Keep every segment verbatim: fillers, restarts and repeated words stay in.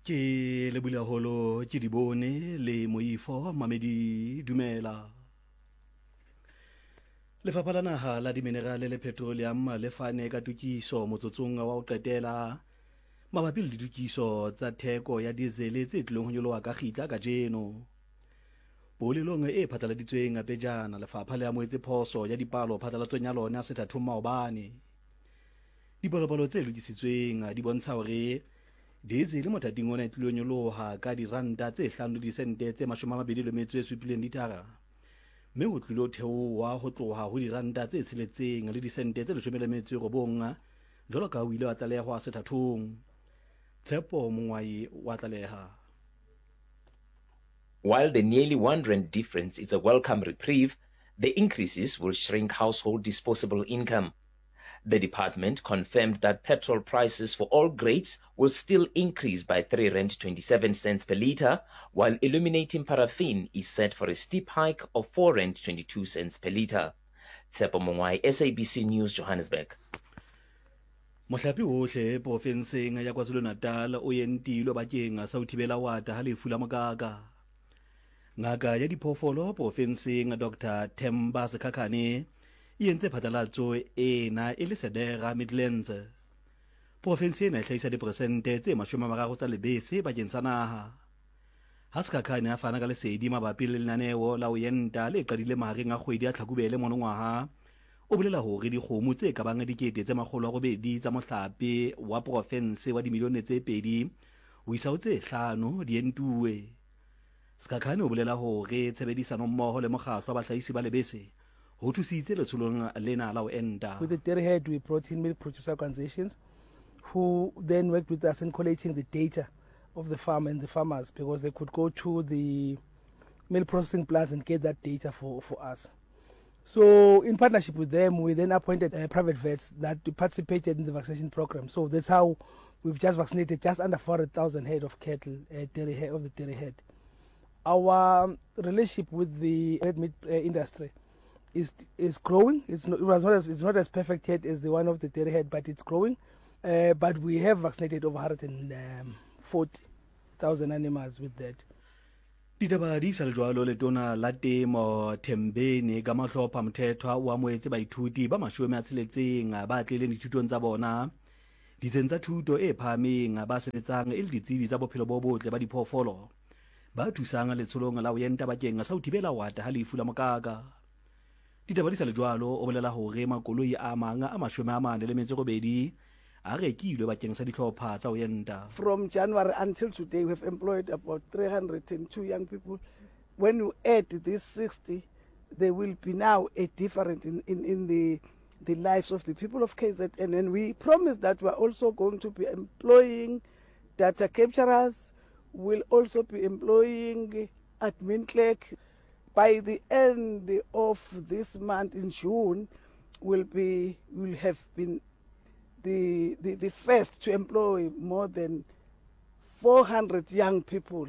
Ke le bula holo ke di bone le moifo mamedi dumela. Lefapha la Naha la Diminerale le Petroleum le fane ka tokiso motsotsong wa ho qetela mabapi le ditokiso tsa theko ya diesel tse tlong ho nyoloha ka khitla ka jeno. Polelong e phatlaladitsweng a pejana lefapha le amoetse phoso ya dipalo phatlalatsong ya lona sethathong maobane. Dipalopalo tse lokisitsweng di bontsha hore diesel mothating ona e tlilo nyoloha ka diranta tse hlano disente tse mashome a mabedi le metso e supileng litara. Mme ho tlilo theoha ho tloha ho diranta tse tsheletseng le disente tse leshome le metso e robong jwalo ka ho ile wa tlalehwa sethathong. Tshepo Mongwai wa tlaleha. While the nearly one rand difference is a welcome reprieve, the increases will shrink household disposable income. The department confirmed that petrol prices for all grades will still increase by three rand twenty-seven cents per litre, while illuminating paraffin is set for a steep hike of four rand twenty-two cents per litre. Tshepo Mongwai, S A B C News, Johannesburg. Mohlapi hohle profenseng ya KwaZulu-Natal o yentilwe bakeng sa ho thibela wata ha lefu la mokaka. Ngaka ya diphoofolo profenseng Doctor Themba Sekhakhane e entse phatlalatso ena e le Sedera Midlands. Profensi ena e hlahisa diperesente tse mashome a mararo tsa lebese bakeng sa naha. Ha Sekhakhane a fana ka lesedi mabapi le lenaneo la ho yenta le qadile mahareng a kgwedi a Tlhakubele monongwaha, o bolela hore dikgomo tse ka bang dikete tse makgolo a robedi tsa mohlape wa profensi wa dimilione tse pedi ho isa ho tse hlano di entuwe. Sekhakhane o bolela hore tshebedisano mmoho le mokgatlo wa bahlahisi ba lebese ho thusitse letsholong lena la ho enta. With the Dairyhead, we brought in milk producer organizations who then worked with us in collating the data of the farm and the farmers, because they could go to the milk processing plants and get that data for, for us. So in partnership with them, we then appointed uh, private vets that participated in the vaccination program. So that's how we've just vaccinated just under four hundred thousand head of cattle uh, dairy, of the Dairyhead. Our relationship with the red meat uh, industry is is growing. It's not, it was not as, it's not as perfect yet as the one of the Dairyhead, but it's growing. Uh, but we have vaccinated over one hundred forty thousand animals with that. Ditaba di sa le jwalo letona la temo Thembeni ka mahlopha mthethwa wa moetse baithuti ba mashome a tsheletseng ba tlileng dithutong tsa bona. Ditsheng tsa thuto e phahameng ba sebetsang e le ditsebi tsa bophelo bo botle ba diphoofolo ba thusang letsholong la ho yenta bakeng sa ho thibela wata ha lefu la mokaka. Ditaba di sa le jwalo o bolela hore makoloi a mang a mashome a mane le metso robedi a rekilwe bakeng sa dihlopha tsa ho yenta. From January until today, we have employed about three hundred two young people. When you add this sixty, there will be now a difference in, in, in the the lives of the people of K Z N. And we promise that we are also going to be employing data capturers. We'll also be employing admin clerk. By the end of this month in June, we'll be will have been the, the the first to employ more than four hundred young people.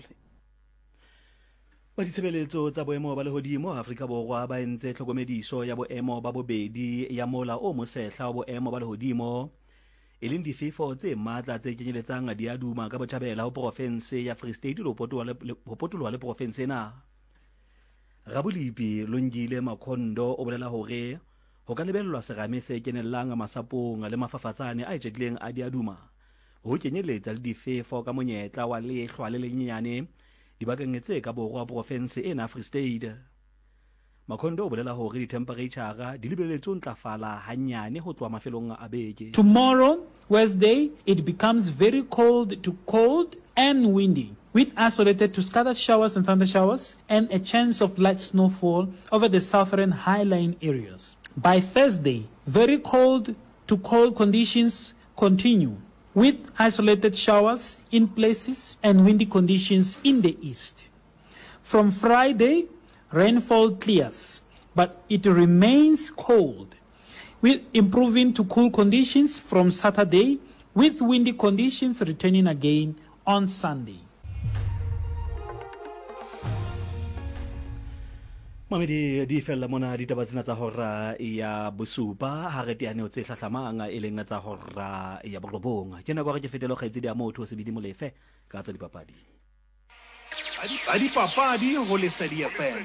Ba ditshebeletso tsa boemo ba lehodimo Afrika Borwa ba entse tlhokomediso ya boemo ba bobedi ya mola o mosehla wa boemo ba lehodimo e leng difefo tse matla tse kenyeletsang diaduma ka botjhabela ho profense ya Free State le ho potoloha le profense ena. Rabulipi Lungile Makondo o bolela hore ho ka lebellwa serame se kenellang masapong le mafafatsane a etsedileng a diaduma ho kenyeletsa le difefo ka monyetla wa lehlwa le lenyenyane dibakeng tse ka borwa profense ena Free State. Makondo o bolela hore di-temperature di lebelletswe ho ntlafala hanyane ho tloha mafelong a beke. Tomorrow, Wednesday, it becomes very cold to cold and windy, with isolated to scattered showers and thunder showers and a chance of light snowfall over the southern highline areas. By Thursday, very cold to cold conditions continue, with isolated showers in places and windy conditions in the east. From Friday, rainfall clears, but it remains cold, with improving to cool conditions from Saturday, with windy conditions returning again on Sunday. mamedi di fella mona ditaba tsena tsa hora ya bosupa ha re teane o tse hlahlamang e leng tsa hora ya borobong ke nako re ke fetelo kgaitse di a motho se bidi molefe ka tsa dipapadi tsa dipapadi ho Lesedi F M.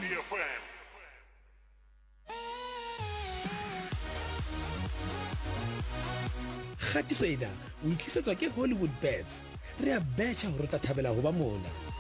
Khatiso ena o ikisetswa ke Hollywood Bets. Re a betcha hore o tla thabela ho ba mona.